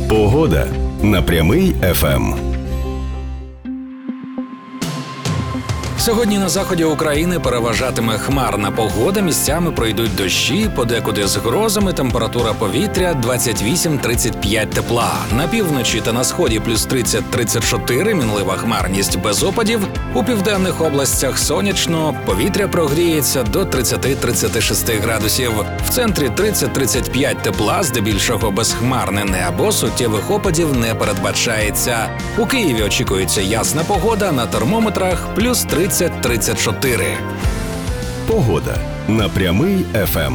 Погода на Прямий ФМ. Сьогодні на заході України переважатиме хмарна погода, місцями пройдуть дощі, подекуди з грозами, температура повітря 28-35 тепла. На півночі та на сході плюс 30-34, мінлива хмарність без опадів. У південних областях сонячно, повітря прогріється до 30-36 градусів. В центрі 30-35 тепла, здебільшого безхмарне небо, суттєвих опадів не передбачається. У Києві очікується ясна погода, на термометрах плюс 30-34. Погода на Прямий ФМ.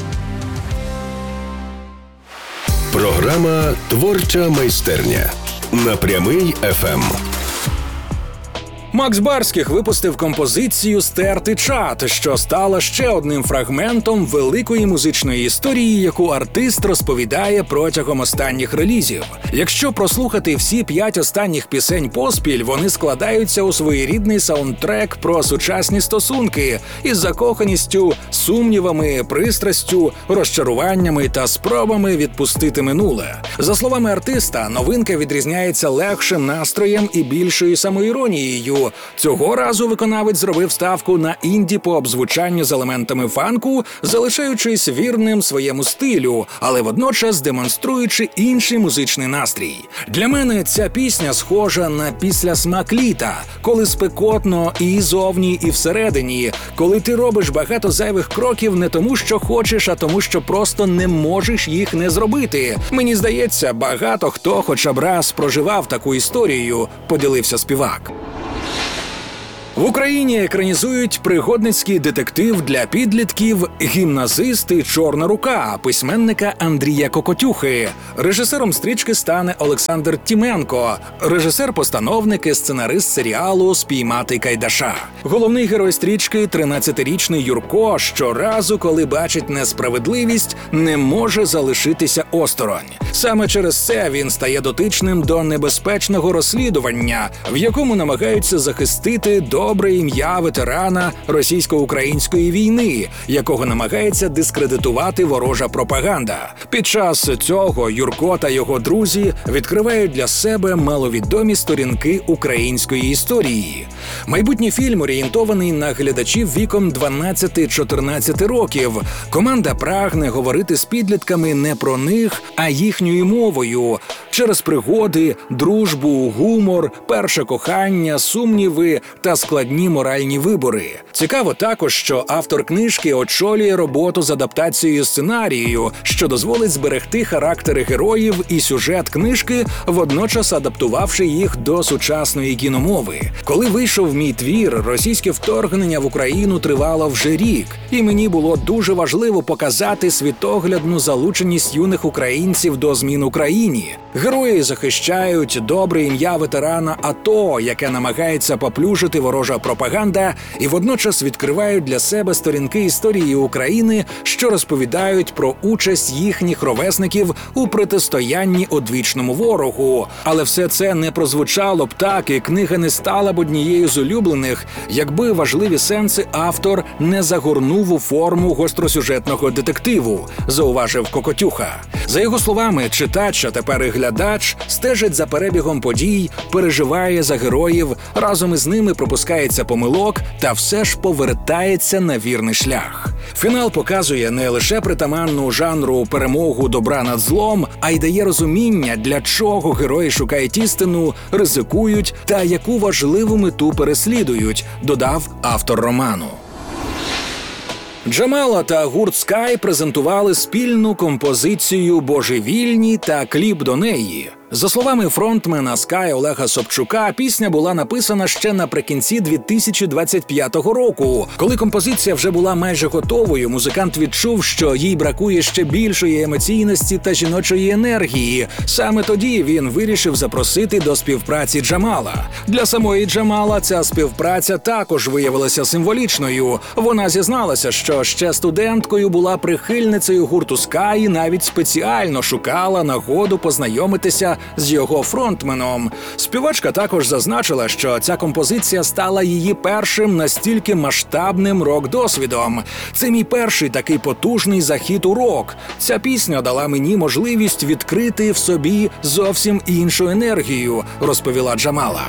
Програма «Творча майстерня» на Прямий ФМ. Макс Барських випустив композицію «Стерти чат», що стала ще одним фрагментом великої музичної історії, яку артист розповідає протягом останніх релізів. Якщо прослухати всі 5 останніх пісень поспіль, вони складаються у своєрідний саундтрек про сучасні стосунки із закоханістю, сумнівами, пристрастю, розчаруваннями та спробами відпустити минуле. За словами артиста, новинка відрізняється легшим настроєм і більшою самоіронією. Цього разу виконавець зробив ставку на інді-поп звучання з елементами фанку, залишаючись вірним своєму стилю, але водночас демонструючи інший музичний настрій. Для мене ця пісня схожа на післясмак літа, коли спекотно і зовні, і всередині, коли ти робиш багато зайвих кроків не тому, що хочеш, а тому, що просто не можеш їх не зробити. Мені здається, багато хто хоча б раз проживав таку історію, поділився співак. В Україні екранізують пригодницький детектив для підлітків «Гімназист і Чорна рука» письменника Андрія Кокотюхи. Режисером стрічки стане Олександр Тіменко, режисер-постановник і сценарист серіалу «Спіймати Кайдаша». Головний герой стрічки – 13-річний Юрко, щоразу, коли бачить несправедливість, не може залишитися осторонь. Саме через це він стає дотичним до небезпечного розслідування, в якому намагаються захистити добре ім'я ветерана російсько-української війни, якого намагається дискредитувати ворожа пропаганда. Під час цього Юрко та його друзі відкривають для себе маловідомі сторінки української історії. Майбутній фільм орієнтований на глядачів віком 12-14 років. Команда прагне говорити з підлітками не про них, а їхньою мовою. Через пригоди, дружбу, гумор, перше кохання, сумніви та складні моральні вибори. Цікаво також, що автор книжки очолює роботу з адаптацією сценарію, що дозволить зберегти характери героїв і сюжет книжки, водночас адаптувавши їх до сучасної кіномови. Коли вийшов мій твір, російське вторгнення в Україну тривало вже рік, і мені було дуже важливо показати світоглядну залученість юних українців до змін в Україні. Герої захищають добре ім'я ветерана АТО, яке намагається поплюжити ворожа пропаганда, і водночас відкривають для себе сторінки історії України, що розповідають про участь їхніх ровесників у протистоянні одвічному ворогу. Але все це не прозвучало б так, і книга не стала б однією з улюблених, якби важливі сенси автор не загорнув у форму гостросюжетного детективу, зауважив Кокотюха. За його словами, читач, а тепер і глядач, стежить за перебігом подій, переживає за героїв, разом із ними пропускається помилок та все ж повертається на вірний шлях. Фінал показує не лише притаманну жанру перемогу добра над злом, а й дає розуміння, для чого герої шукають істину, ризикують та яку важливу мету переслідують, додав автор роману. Джамала та гурт Sky презентували спільну композицію «Божевільні» та кліп до неї. За словами фронтмена Sky Олега Собчука, пісня була написана ще наприкінці 2025 року. Коли композиція вже була майже готовою, музикант відчув, що їй бракує ще більшої емоційності та жіночої енергії. Саме тоді він вирішив запросити до співпраці Джамала. Для самої Джамала ця співпраця також виявилася символічною. Вона зізналася, що ще студенткою була прихильницею гурту Sky і навіть спеціально шукала нагоду познайомитися Чата з його фронтменом. Співачка також зазначила, що ця композиція стала її першим настільки масштабним рок-досвідом. Це мій перший такий потужний захід у рок. Ця пісня дала мені можливість відкрити в собі зовсім іншу енергію, розповіла Джамала.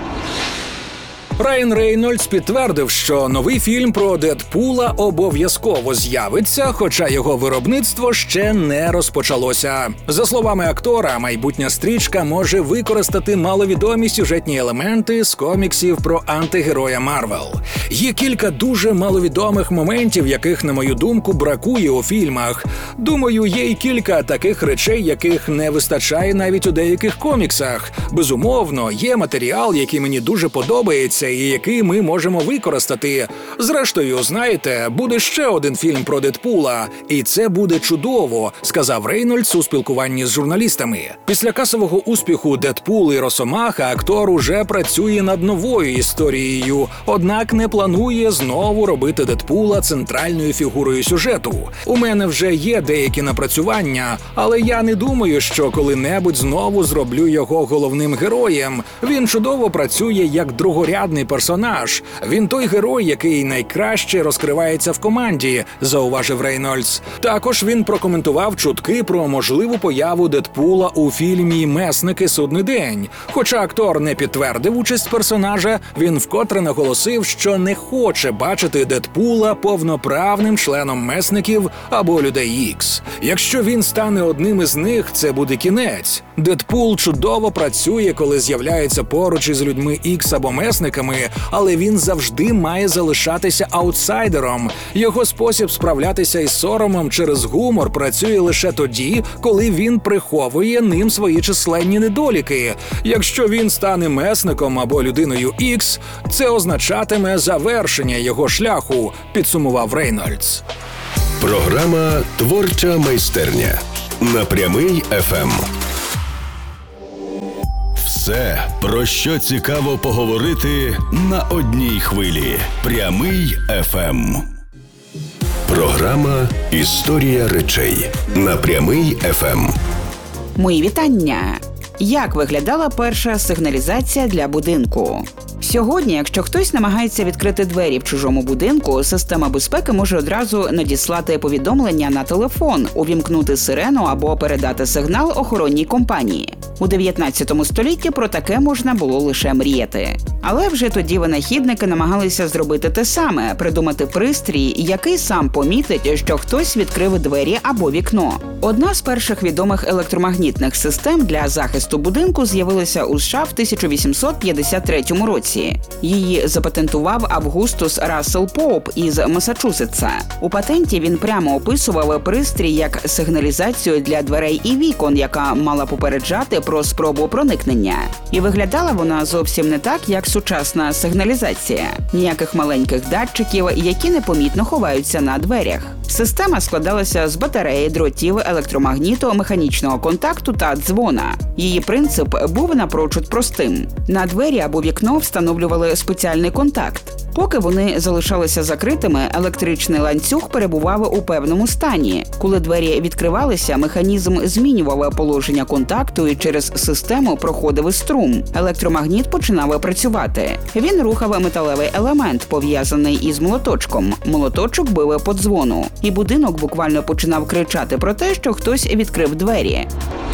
Райан Рейнольдс підтвердив, що новий фільм про Дедпула обов'язково з'явиться, хоча його виробництво ще не розпочалося. За словами актора, майбутня стрічка може використати маловідомі сюжетні елементи з коміксів про антигероя Марвел. Є кілька дуже маловідомих моментів, яких, на мою думку, бракує у фільмах. Думаю, є й кілька таких речей, яких не вистачає навіть у деяких коміксах. Безумовно, є матеріал, який мені дуже подобається, і який ми можемо використати. Зрештою, знаєте, буде ще один фільм про Дедпула, і це буде чудово, сказав Рейнольдс у спілкуванні з журналістами. Після касового успіху «Дедпул» і «Росомаха» актор уже працює над новою історією, однак не планує знову робити Дедпула центральною фігурою сюжету. У мене вже є деякі напрацювання, але я не думаю, що коли-небудь знову зроблю його головним героєм. Він чудово працює як другорядний персонаж. Він той герой, який найкраще розкривається в команді, зауважив Рейнольдс. Також він прокоментував чутки про можливу появу Дедпула у фільмі «Месники. Судний день». Хоча актор не підтвердив участь персонажа, він вкотре наголосив, що не хоче бачити Дедпула повноправним членом Месників або Людей Ікс. Якщо він стане одним із них, це буде кінець. Дедпул чудово працює, коли з'являється поруч із людьми Ікс або Месниками, але він завжди має залишатися аутсайдером. Його спосіб справлятися із соромом через гумор працює лише тоді, коли він приховує ним свої численні недоліки. Якщо він стане Месником або людиною Ікс, це означатиме завершення його шляху, підсумував Рейнольдс. Програма «Творча майстерня» на Прямий ФМ. Все, про що цікаво поговорити на одній хвилі. Прямий ФМ. Програма «Історія речей» на Прямий ФМ. Мої вітання! Як виглядала перша сигналізація для будинку? Сьогодні, якщо хтось намагається відкрити двері в чужому будинку, система безпеки може одразу надіслати повідомлення на телефон, увімкнути сирену або передати сигнал охоронній компанії. У 19 столітті про таке можна було лише мріяти. Але вже тоді винахідники намагалися зробити те саме – придумати пристрій, який сам помітить, що хтось відкрив двері або вікно. Одна з перших відомих електромагнітних систем для захисту будинку з'явилася у США в 1853 році. Її запатентував Августус Рассел Поуп із Масачусетса. У патенті він прямо описував пристрій як сигналізацію для дверей і вікон, яка мала попереджати про спробу проникнення. І виглядала вона зовсім не так, як сучасна сигналізація. Ніяких маленьких датчиків, які непомітно ховаються на дверях. Система складалася з батареї, дротів, електромагніту, механічного контакту та дзвона. Її принцип був напрочуд простим. На двері або вікно встановлювали спеціальний контакт. Поки вони залишалися закритими, електричний ланцюг перебував у певному стані. Коли двері відкривалися, механізм змінював положення контакту і через систему проходив струм. Електромагніт починав працювати. Він рухав металевий елемент, пов'язаний із молоточком. Молоточок бив по дзвону. І будинок буквально починав кричати про те, що хтось відкрив двері.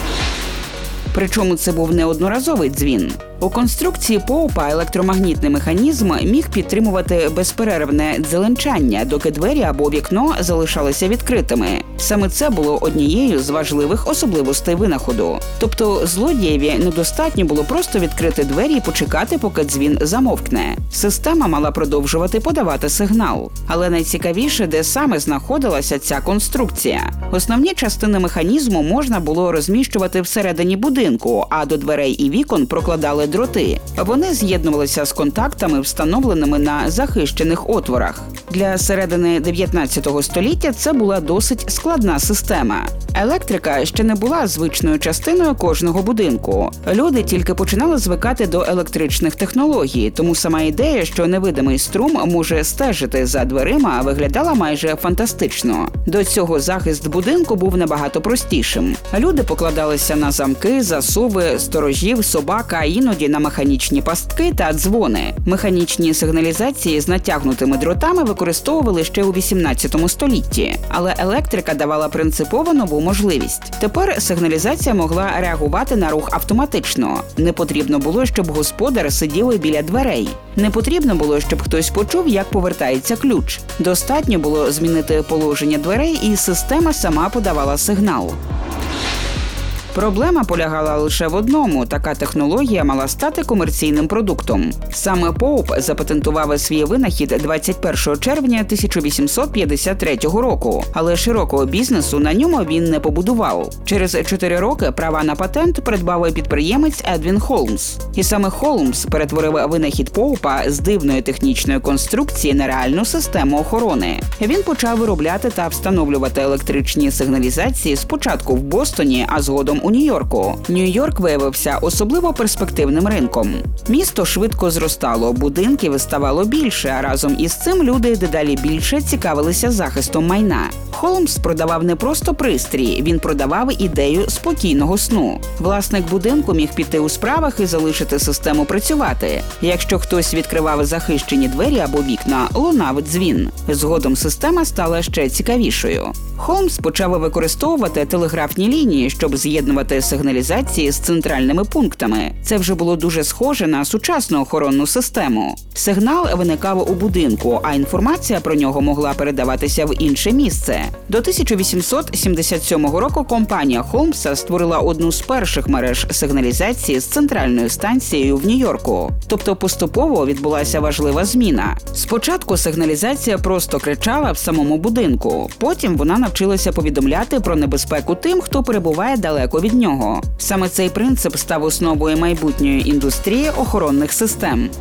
Причому це був не одноразовий дзвін. У конструкції Поупа електромагнітний механізм міг підтримувати безперервне дзеленчання, доки двері або вікно залишалися відкритими. Саме це було однією з важливих особливостей винаходу. Тобто злодієві недостатньо було просто відкрити двері і почекати, поки дзвін замовкне. Система мала продовжувати подавати сигнал. Але найцікавіше, де саме знаходилася ця конструкція. Основні частини механізму можна було розміщувати всередині будинку, а до дверей і вікон прокладали дроти. Вони з'єднувалися з контактами, встановленими на захищених отворах. Для середини 19 століття це була досить складна система. Електрика ще не була звичною частиною кожного будинку. Люди тільки починали звикати до електричних технологій, тому сама ідея, що невидимий струм може стежити за дверима, виглядала майже фантастично. До цього захист будинку був набагато простішим. Люди покладалися на замки, засуви, сторожів, собак, а іноді на механічні пастки та дзвони. Механічні сигналізації з натягнутими дротами використовували ще у 18 столітті, але електрика давала принципово нову можливість. Тепер сигналізація могла реагувати на рух автоматично. Не потрібно було, щоб господар сидів біля дверей. Не потрібно було, щоб хтось почув, як повертається ключ. Достатньо було змінити положення дверей, і система сама подавала сигнал. Проблема полягала лише в одному – така технологія мала стати комерційним продуктом. Саме Поуп запатентував свій винахід 21 червня 1853 року, але широкого бізнесу на ньому він не побудував. Через 4 роки права на патент придбав підприємець Едвін Холмс. І саме Холмс перетворив винахід Поупа з дивної технічної конструкції на реальну систему охорони. Він почав виробляти та встановлювати електричні сигналізації спочатку в Бостоні, а згодом у Нью-Йорку. Нью-Йорк виявився особливо перспективним ринком. Місто швидко зростало, будинків ставало більше, а разом із цим люди дедалі більше цікавилися захистом майна. Холмс продавав не просто пристрій, він продавав ідею спокійного сну. Власник будинку міг піти у справах і залишити систему працювати. Якщо хтось відкривав захищені двері або вікна, лунав дзвін. Згодом система стала ще цікавішою. Холмс почав використовувати телеграфні лінії, щоб з'єднувати сигналізації з центральними пунктами. Це вже було дуже схоже на сучасну охоронну систему. Сигнал виникав у будинку, а інформація про нього могла передаватися в інше місце. До 1877 року компанія Холмса створила одну з перших мереж сигналізації з центральною станцією в Нью-Йорку. Тобто поступово відбулася важлива зміна. Спочатку сигналізація просто кричала в самому будинку, потім вона навчилася повідомляти про небезпеку тим, хто перебуває далеко від нього. Саме цей принцип став основою майбутньої індустрії охоронних систем.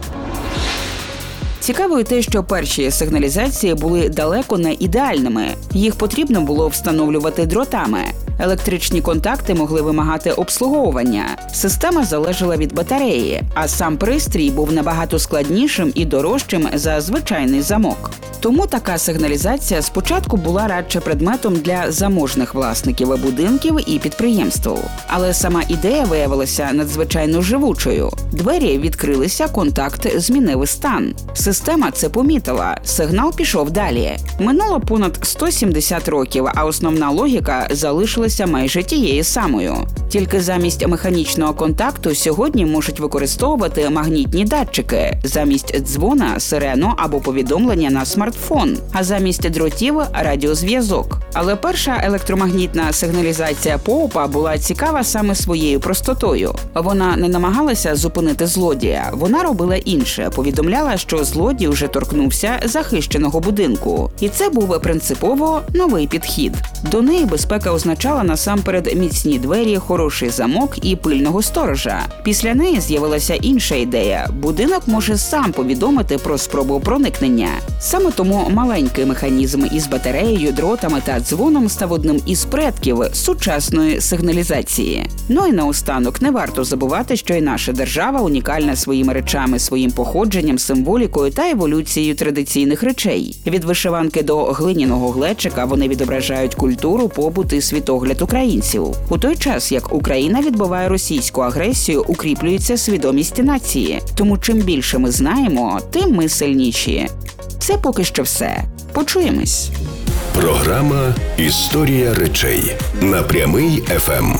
Цікаво й те, що перші сигналізації були далеко не ідеальними. Їх потрібно було встановлювати дротами. Електричні контакти могли вимагати обслуговування. Система залежала від батареї, а сам пристрій був набагато складнішим і дорожчим за звичайний замок. Тому така сигналізація спочатку була радше предметом для заможних власників будинків і підприємств. Але сама ідея виявилася надзвичайно живучою. Двері відкрилися, контакт змінив стан. Система це помітила, сигнал пішов далі. Минуло понад 170 років, а основна логіка залишилася майже тією самою. Тільки замість механічного контакту сьогодні можуть використовувати магнітні датчики, замість дзвона – сирену або повідомлення на смартфон, а замість дротів – радіозв'язок. Але перша електромагнітна сигналізація Поупа була цікава саме своєю простотою. Вона не намагалася зупинити злодія, вона робила інше – повідомляла, що злодій вже торкнувся захищеного будинку. І це був принципово новий підхід. До неї безпека означала насамперед міцні двері, хороший замок і пильного сторожа. Після неї з'явилася інша ідея – будинок може сам повідомити про спробу проникнення. Саме тому маленький механізм із батареєю, дротами та дзвоном став одним із предків сучасної сигналізації. Ну і наостанок, не варто забувати, що і наша держава унікальна своїми речами, своїм походженням, символікою та еволюцією традиційних речей. Від вишиванки до глиняного глечика вони відображають культуру, побут і світогляд українців. У той час, як Україна відбиває російську агресію, укріплюється свідомість нації. Тому чим більше ми знаємо, тим ми сильніші. Це поки що все. Почуємось. Програма «Історія речей» на Прямий ФМ.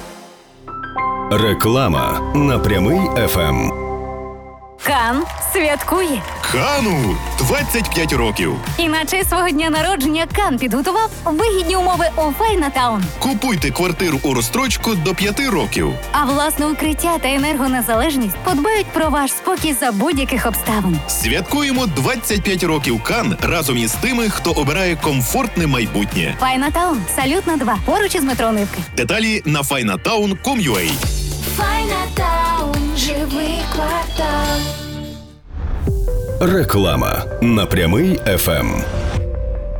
Реклама на Прямий ФМ. Кан святкує. Кану 25 років. І на честь свого дня народження Кан підготував вигідні умови у Файнатаун. Купуйте квартиру у розстрочку до 5 років. А власне укриття та енергонезалежність подбають про ваш спокій за будь-яких обставин. Святкуємо 25 років Кан разом із тими, хто обирає комфортне майбутнє. Файнатаун. Салютна 2. Поруч із метро Нивки. Деталі на finatown.com.ua. Файнатаун. Живи Реклама на прямий ФМ.